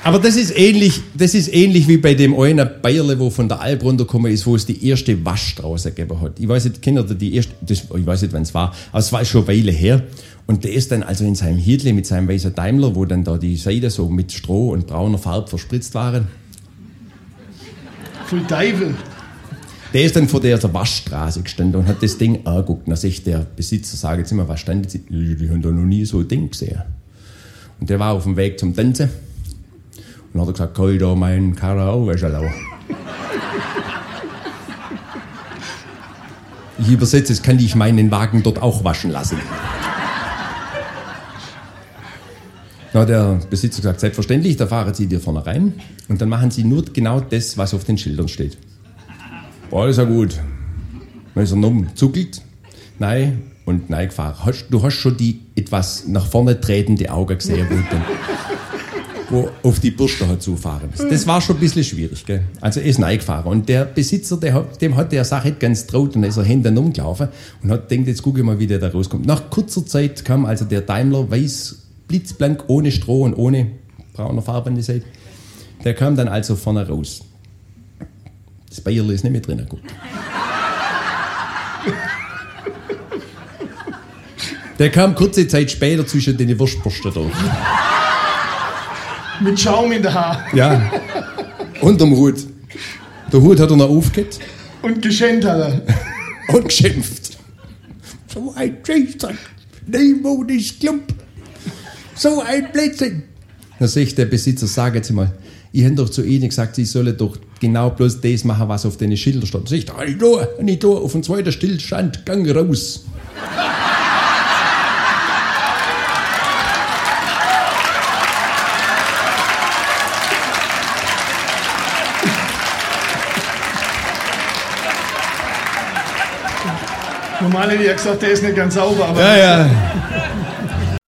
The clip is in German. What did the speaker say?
Aber das ist ähnlich wie bei dem einen Bayerle, wo von der Alp runtergekommen ist, wo es die erste Waschstraße gegeben hat. Ich weiß nicht, kennt ihr die erste, ich weiß nicht, wann es war, aber es war schon eine Weile her. Und der ist dann also in seinem Hirtle mit seinem weißen Daimler, wo dann da die Seiten so mit Stroh und brauner Farbe verspritzt waren. Voll Teufel. Der ist dann vor der Waschstraße gestanden und hat das Ding angeguckt. Dann sagt der Besitzer, sag jetzt immer, was stand jetzt? Die haben da noch nie so ein Ding gesehen. Und der war auf dem Weg zum Tanzen. Und hat er gesagt, kann ich da meinen Karren auch waschen lassen? Ich übersetze, es kann ich meinen Wagen dort auch waschen lassen. Da hat der Besitzer gesagt, selbstverständlich, da fahren Sie dir vorne rein und dann machen Sie nur genau das, was auf den Schildern steht. Boah, das ist ja gut. Dann ist er zuckelt, nein und nein gefahren. Du hast schon die etwas nach vorne tretende Augen gesehen, wo auf die Bürste hat zufahren. Das war schon ein bisschen schwierig, gell? Also er ist reingefahren und der Besitzer, dem hat der Sache nicht ganz traut und dann ist er Hände umgelaufen und hat gedacht, jetzt gucke ich mal, wie der da rauskommt. Nach kurzer Zeit kam also der Daimler weiß, blitzblank, ohne Stroh und ohne brauner Farbe an die Seite. Der kam dann also vorne raus. Das Bayerle ist nicht mehr drin, gut. Der kam kurze Zeit später zwischen den Wurstbürsten durch. Mit Schaum in der Haar. Ja, unterm Hut. Der Hut hat er noch aufgehört. Und geschenkt hat er. Und geschimpft. So ein Scheißdreck. Neumodisch Klump. So ein Blödsinn. Dann sagt der Besitzer, sag jetzt mal, ich habe doch zu Ihnen gesagt, Sie sollen doch genau bloß das machen, was auf den Schildern steht. Dann sagt er, nicht da, auf dem zweiten Stillstand, gang raus. Normal hätte ich ja gesagt, der ist nicht ganz sauber, aber... Ja.